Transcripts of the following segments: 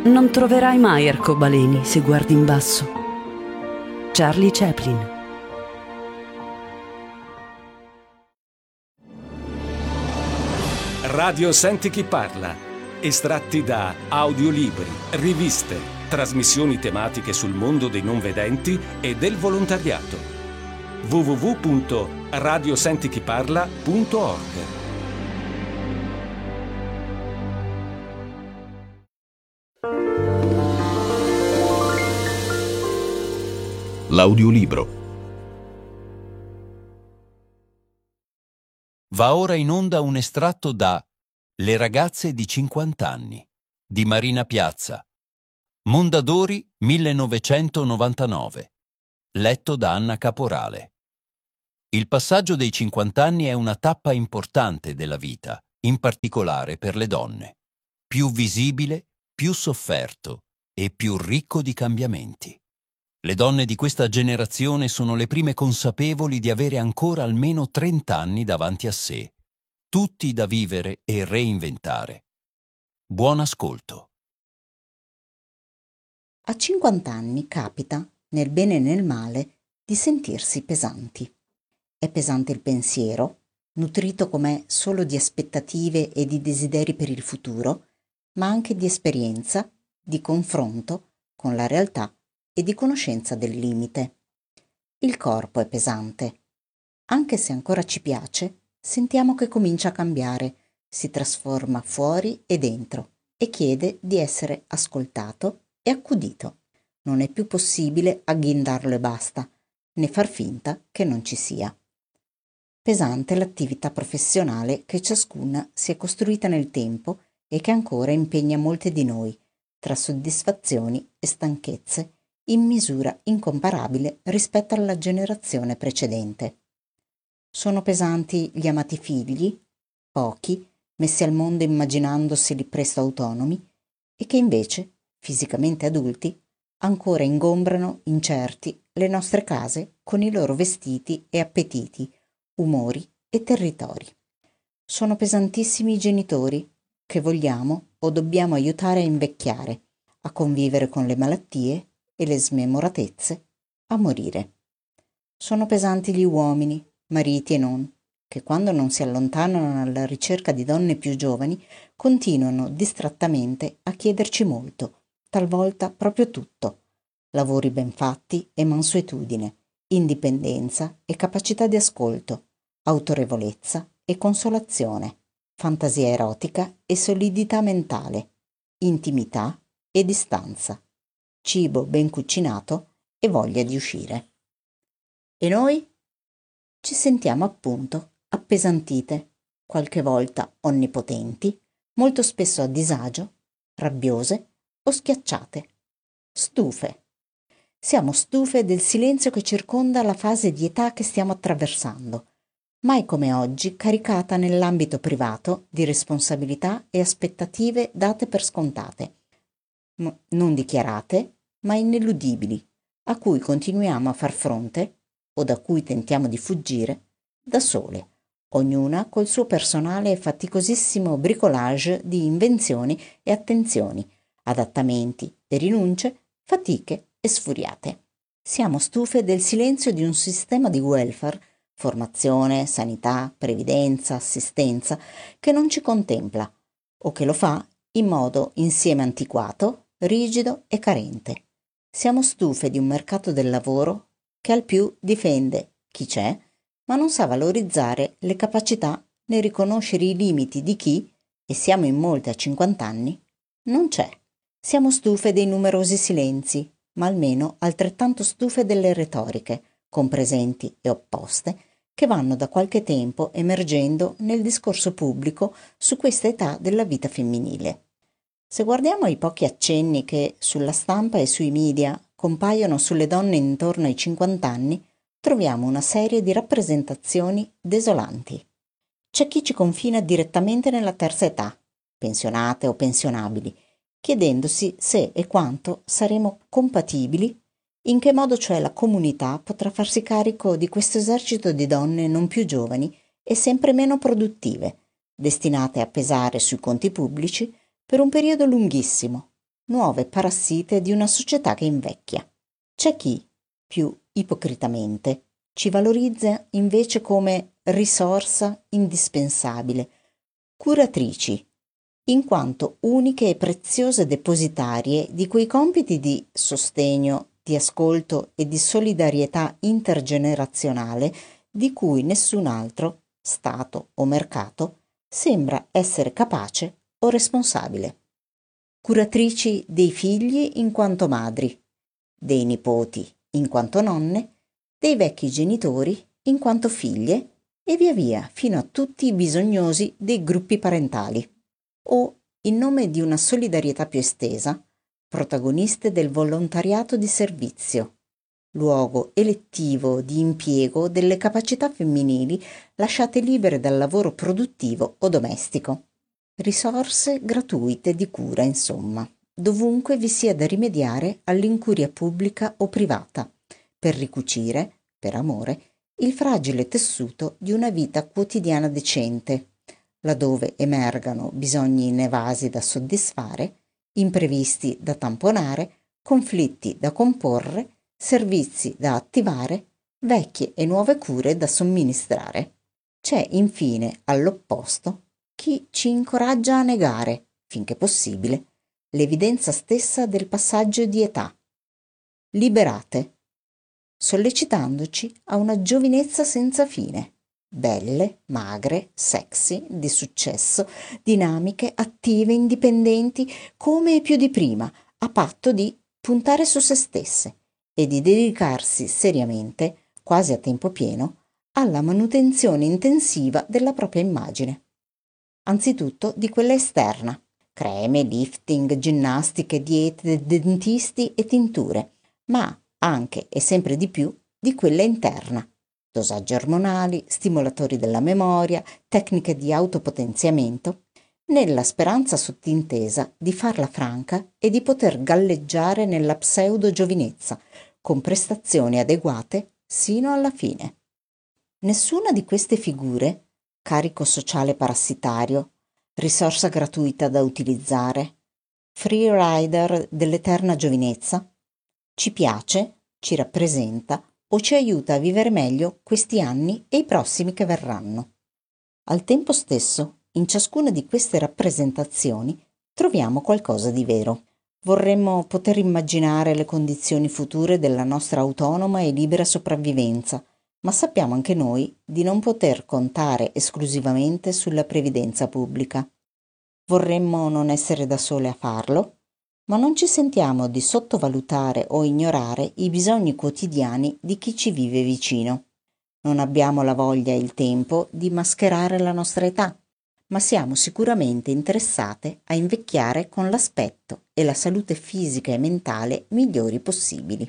Non troverai mai arcobaleni se guardi in basso. Charlie Chaplin. Radio Senti chi parla. Estratti da audiolibri, riviste, trasmissioni tematiche sul mondo dei non vedenti e del volontariato. www.radiosentichiparla.org. L'audiolibro. Va ora in onda un estratto da Le ragazze di 50 anni di Marina Piazza, Mondadori 1999, letto da Anna Caporale. Il passaggio dei 50 anni è una tappa importante della vita, in particolare per le donne. Più visibile, più sofferto e più ricco di cambiamenti. Le donne di questa generazione sono le prime consapevoli di avere ancora almeno 30 anni davanti a sé, tutti da vivere e reinventare. Buon ascolto. A 50 anni capita, nel bene e nel male, di sentirsi pesanti. È pesante il pensiero, nutrito com'è solo di aspettative e di desideri per il futuro, ma anche di esperienza, di confronto con la realtà e di conoscenza del limite. Il corpo è pesante. Anche se ancora ci piace, sentiamo che comincia a cambiare, si trasforma fuori e dentro e chiede di essere ascoltato e accudito. Non è più possibile agghindarlo e basta, né far finta che non ci sia. Pesante l'attività professionale che ciascuna si è costruita nel tempo e che ancora impegna molte di noi, tra soddisfazioni e stanchezze, in misura incomparabile rispetto alla generazione precedente. Sono pesanti gli amati figli, pochi, messi al mondo immaginandoseli presto autonomi, e che invece, fisicamente adulti, ancora ingombrano incerti le nostre case con i loro vestiti e appetiti, umori e territori. Sono pesantissimi i genitori che vogliamo o dobbiamo aiutare a invecchiare, a convivere con le malattie e le smemoratezze, a morire. Sono pesanti gli uomini, mariti e non, che quando non si allontanano alla ricerca di donne più giovani continuano distrattamente a chiederci molto, talvolta proprio tutto: lavori ben fatti e mansuetudine, indipendenza e capacità di ascolto, autorevolezza e consolazione, fantasia erotica e solidità mentale, intimità e distanza, cibo ben cucinato e voglia di uscire. E noi? Ci sentiamo appunto appesantite, qualche volta onnipotenti, molto spesso a disagio, rabbiose o schiacciate, stufe. Siamo stufe del silenzio che circonda la fase di età che stiamo attraversando, mai come oggi caricata nell'ambito privato di responsabilità e aspettative date per scontate, non dichiarate, ma ineludibili, a cui continuiamo a far fronte, o da cui tentiamo di fuggire, da sole, ognuna col suo personale e faticosissimo bricolage di invenzioni e attenzioni, adattamenti e rinunce, fatiche e sfuriate. Siamo stufe del silenzio di un sistema di welfare, formazione, sanità, previdenza, assistenza, che non ci contempla, o che lo fa in modo insieme antiquato, rigido e carente. Siamo stufe di un mercato del lavoro che al più difende chi c'è, ma non sa valorizzare le capacità né riconoscere i limiti di chi, e siamo in molte a 50 anni, non c'è. Siamo stufe dei numerosi silenzi, ma almeno altrettanto stufe delle retoriche, compresenti e opposte, che vanno da qualche tempo emergendo nel discorso pubblico su questa età della vita femminile. Se guardiamo i pochi accenni che sulla stampa e sui media compaiono sulle donne intorno ai 50 anni, troviamo una serie di rappresentazioni desolanti. C'è chi ci confina direttamente nella terza età, pensionate o pensionabili, chiedendosi se e quanto saremo compatibili, in che modo cioè la comunità potrà farsi carico di questo esercito di donne non più giovani e sempre meno produttive, destinate a pesare sui conti pubblici per un periodo lunghissimo, nuove parassite di una società che invecchia. C'è chi, più ipocritamente, ci valorizza invece come risorsa indispensabile, curatrici, in quanto uniche e preziose depositarie di quei compiti di sostegno, di ascolto e di solidarietà intergenerazionale di cui nessun altro, Stato o mercato, sembra essere capace o responsabile. Curatrici dei figli in quanto madri, dei nipoti in quanto nonne, dei vecchi genitori in quanto figlie e via via fino a tutti i bisognosi dei gruppi parentali, o, in nome di una solidarietà più estesa, protagoniste del volontariato di servizio, luogo elettivo di impiego delle capacità femminili lasciate libere dal lavoro produttivo o domestico. Risorse gratuite di cura, insomma, dovunque vi sia da rimediare all'incuria pubblica o privata, per ricucire, per amore, il fragile tessuto di una vita quotidiana decente, laddove emergano bisogni inevasi da soddisfare, imprevisti da tamponare, conflitti da comporre, servizi da attivare, vecchie e nuove cure da somministrare. C'è infine, all'opposto, chi ci incoraggia a negare, finché possibile, l'evidenza stessa del passaggio di età. Liberate, sollecitandoci a una giovinezza senza fine, belle, magre, sexy, di successo, dinamiche, attive, indipendenti, come e più di prima, a patto di puntare su se stesse e di dedicarsi seriamente, quasi a tempo pieno, alla manutenzione intensiva della propria immagine. Anzitutto di quella esterna, creme, lifting, ginnastiche, diete, dentisti e tinture, ma anche e sempre di più di quella interna, dosaggi ormonali, stimolatori della memoria, tecniche di autopotenziamento, nella speranza sottintesa di farla franca e di poter galleggiare nella pseudo-giovinezza, con prestazioni adeguate sino alla fine. Nessuna di queste figure, carico sociale parassitario, risorsa gratuita da utilizzare, free rider dell'eterna giovinezza, ci piace, ci rappresenta o ci aiuta a vivere meglio questi anni e i prossimi che verranno. Al tempo stesso, in ciascuna di queste rappresentazioni troviamo qualcosa di vero. Vorremmo poter immaginare le condizioni future della nostra autonoma e libera sopravvivenza, ma sappiamo anche noi di non poter contare esclusivamente sulla previdenza pubblica. Vorremmo non essere da sole a farlo, ma non ci sentiamo di sottovalutare o ignorare i bisogni quotidiani di chi ci vive vicino. Non abbiamo la voglia e il tempo di mascherare la nostra età, ma siamo sicuramente interessate a invecchiare con l'aspetto e la salute fisica e mentale migliori possibili.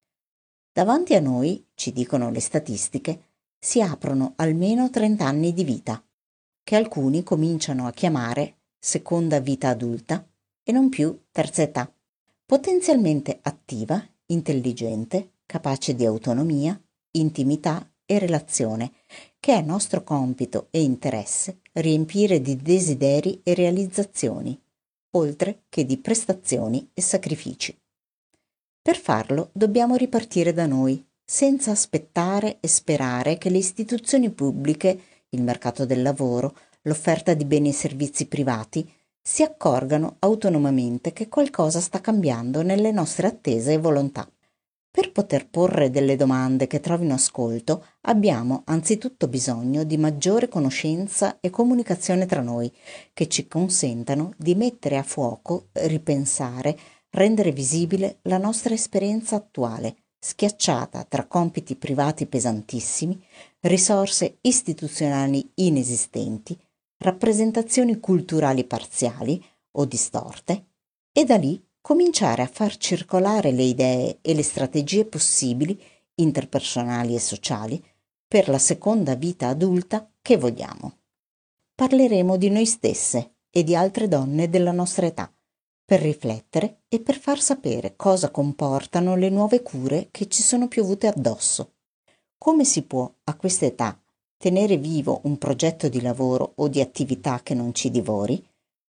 Davanti a noi, ci dicono le statistiche, si aprono almeno 30 anni di vita, che alcuni cominciano a chiamare seconda vita adulta e non più terza età, potenzialmente attiva, intelligente, capace di autonomia, intimità e relazione, che è nostro compito e interesse riempire di desideri e realizzazioni, oltre che di prestazioni e sacrifici. Per farlo dobbiamo ripartire da noi, senza aspettare e sperare che le istituzioni pubbliche, il mercato del lavoro, l'offerta di beni e servizi privati si accorgano autonomamente che qualcosa sta cambiando nelle nostre attese e volontà. Per poter porre delle domande che trovino ascolto, abbiamo anzitutto bisogno di maggiore conoscenza e comunicazione tra noi, che ci consentano di mettere a fuoco, ripensare, rendere visibile la nostra esperienza attuale, schiacciata tra compiti privati pesantissimi, risorse istituzionali inesistenti, rappresentazioni culturali parziali o distorte, e da lì cominciare a far circolare le idee e le strategie possibili, interpersonali e sociali, per la seconda vita adulta che vogliamo. Parleremo di noi stesse e di altre donne della nostra età, per riflettere e per far sapere cosa comportano le nuove cure che ci sono piovute addosso. Come si può, a questa età, tenere vivo un progetto di lavoro o di attività che non ci divori?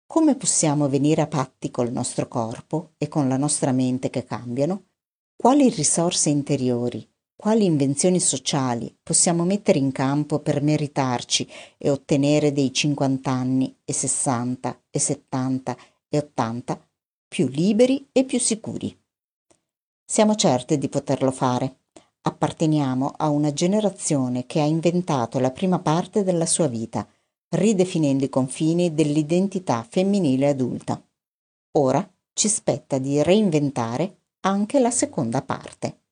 come possiamo venire a patti col nostro corpo e con la nostra mente che cambiano, quali risorse interiori, quali invenzioni sociali possiamo mettere in campo per meritarci e ottenere dei 50 anni e 60 e 70 e 80 più liberi e più sicuri. Siamo certe di poterlo fare. Apparteniamo a una generazione che ha inventato la prima parte della sua vita, ridefinendo i confini dell'identità femminile adulta. Ora ci spetta di reinventare anche la seconda parte.